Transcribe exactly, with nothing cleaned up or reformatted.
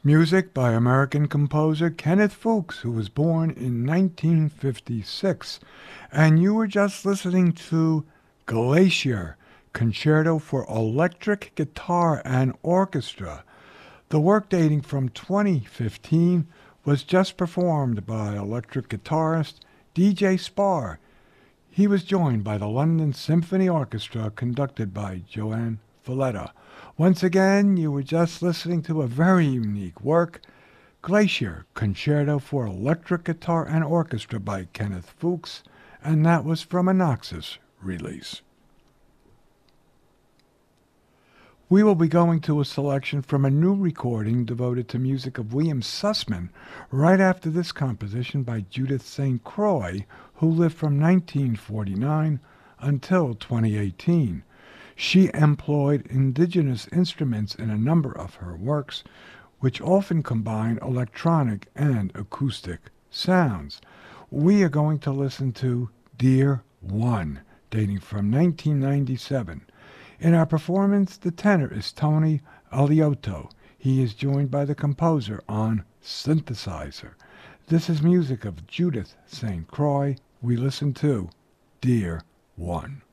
Music by American composer Kenneth Fuchs, who was born in nineteen fifty-six. And you were just listening to Glacier, Concerto for Electric Guitar and Orchestra. The work, dating from twenty fifteen, was just performed by electric guitarist D J Spar. He was joined by the London Symphony Orchestra, conducted by Joanne Falletta. Once again, you were just listening to a very unique work, Glacier, Concerto for Electric Guitar and Orchestra by Kenneth Fuchs, and that was from a Naxos release. We will be going to a selection from a new recording devoted to music of William Sussman right after this composition by Judith Saint Croix, who lived from nineteen forty-nine until twenty eighteen. She employed indigenous instruments in a number of her works, which often combine electronic and acoustic sounds. We are going to listen to Dear One, dating from nineteen ninety-seven. In our performance, the tenor is Tony Aliotto. He is joined by the composer on synthesizer. This is music of Judith Saint Croix. We listen to Dear One.